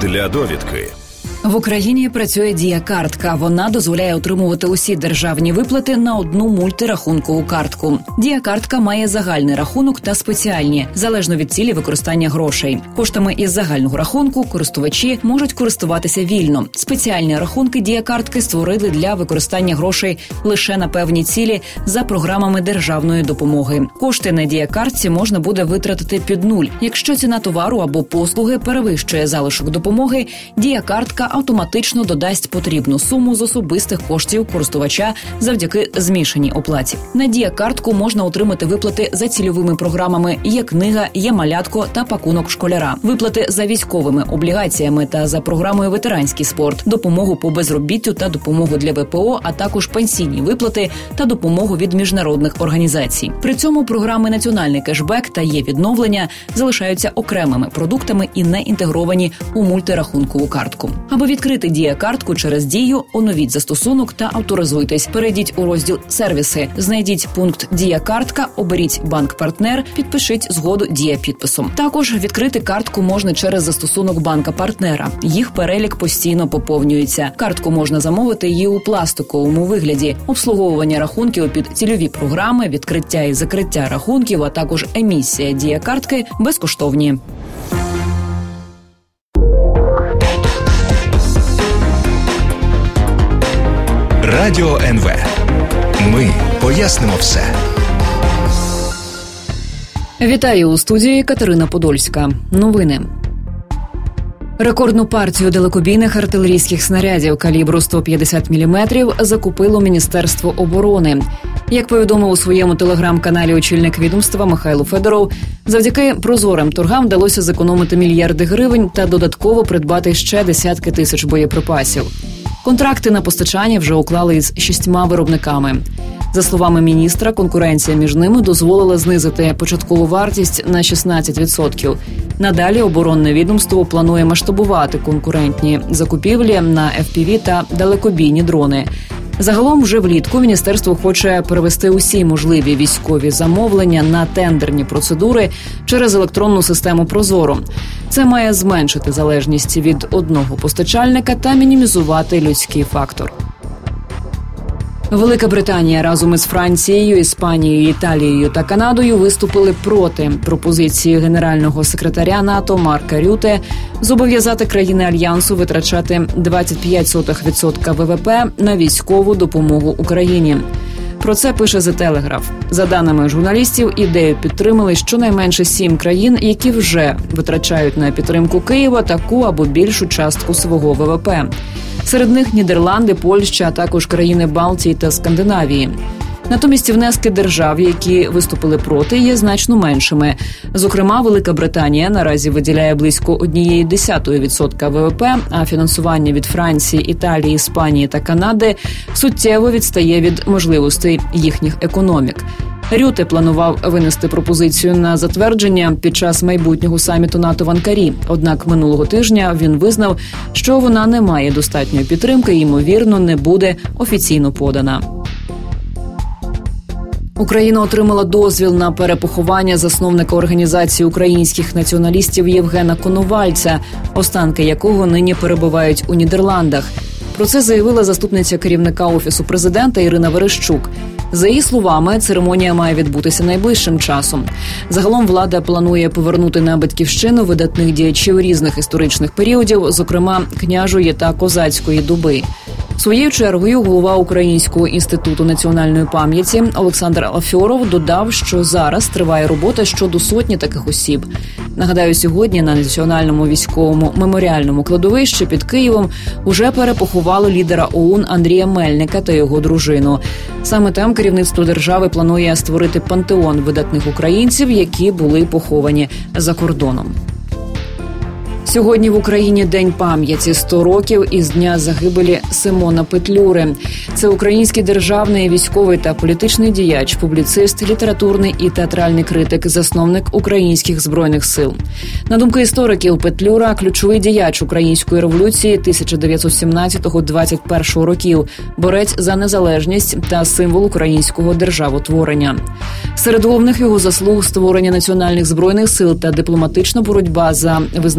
Для довідки. В Україні працює Дія-картка. Вона дозволяє отримувати усі державні виплати на одну мультирахункову картку. Дія-картка має загальний рахунок та спеціальні, залежно від цілі використання грошей. Коштами із загального рахунку користувачі можуть користуватися вільно. Спеціальні рахунки Дія-картки створили для використання грошей лише на певні цілі за програмами державної допомоги. Кошти на Дія-картці можна буде витратити під нуль. Якщо ціна товару або послуги перевищує залишок допомоги, Дія-картка автоматично додасть потрібну суму з особистих коштів користувача завдяки змішаній оплаті. На Дія-картку можна отримати виплати за цільовими програмами «Є книга», «Є малятко» та «Пакунок школяра», виплати за військовими облігаціями та за програмою «Ветеранський спорт», допомогу по безробіттю та допомогу для ВПО, а також пенсійні виплати та допомогу від міжнародних організацій. При цьому програми «Національний кешбек» та «Є відновлення» залишаються окремими продуктами і не інтегровані у мультирахункову картку. Аби відкрити Дія-картку через Дію, оновіть застосунок та авторизуйтесь. Перейдіть у розділ «Сервіси», знайдіть пункт «Дія-картка», оберіть банк-партнер, підпишіть згоду Дія-підписом. Також відкрити картку можна через застосунок банка-партнера. Їх перелік постійно поповнюється. Картку можна замовити і у пластиковому вигляді. Обслуговування рахунків під цільові програми, відкриття і закриття рахунків, а також емісія Дія-картки безкоштовні. Радіо НВ. Ми пояснимо все. Вітаю у студії Катерина Подольська. Новини. Рекордну партію далекобійних артилерійських снарядів калібру 150 мм закупило Міністерство оборони. Як повідомив у своєму телеграм-каналі очільник відомства Михайло Федоров, завдяки прозорим торгам вдалося зекономити мільярди гривень та додатково придбати ще десятки тисяч боєприпасів. Контракти на постачання вже уклали із 6 виробниками. За словами міністра, конкуренція між ними дозволила знизити початкову вартість на 16%. Надалі оборонне відомство планує масштабувати конкурентні закупівлі на FPV та далекобійні дрони. Загалом вже влітку міністерство хоче перевести усі можливі військові замовлення на тендерні процедури через електронну систему «Прозоро». Це має зменшити залежність від одного постачальника та мінімізувати людський фактор. Велика Британія разом із Францією, Іспанією, Італією та Канадою виступили проти пропозиції генерального секретаря НАТО Марка Рюте зобов'язати країни Альянсу витрачати 25% ВВП на військову допомогу Україні. Про це пише The Telegraph. За даними журналістів, ідею підтримали щонайменше 7 країн, які вже витрачають на підтримку Києва таку або більшу частку свого ВВП. Серед них Нідерланди, Польща, а також країни Балтії та Скандинавії. Натомість внески держав, які виступили проти, є значно меншими. Зокрема, Велика Британія наразі виділяє близько 0,1% ВВП, а фінансування від Франції, Італії, Іспанії та Канади суттєво відстає від можливостей їхніх економік. Рюте планував винести пропозицію на затвердження під час майбутнього саміту НАТО в Анкарі. Однак минулого тижня він визнав, що вона не має достатньої підтримки і, ймовірно, не буде офіційно подана. Україна отримала дозвіл на перепоховання засновника організації українських націоналістів Євгена Коновальця, останки якого нині перебувають у Нідерландах. Про це заявила заступниця керівника Офісу президента Ірина Верещук. За її словами, церемонія має відбутися найближчим часом. Загалом влада планує повернути на батьківщину видатних діячів різних історичних періодів, зокрема княжої та козацької доби. Своєю чергою голова Українського інституту національної пам'яті Олександр Афьоров додав, що зараз триває робота щодо сотні таких осіб. Нагадаю, сьогодні на Національному військовому меморіальному кладовищі під Києвом уже перепоховали лідера ОУН Андрія Мельника та його дружину. Саме там керівництво держави планує створити пантеон видатних українців, які були поховані за кордоном. Сьогодні в Україні День пам'яті. 100 років із дня загибелі Симона Петлюри. Це український державний, військовий та політичний діяч, публіцист, літературний і театральний критик, засновник українських збройних сил. На думку істориків, Петлюра – ключовий діяч української революції 1917-21 років, борець за незалежність та символ українського державотворення. Серед головних його заслуг – створення національних збройних сил та дипломатична боротьба за визнання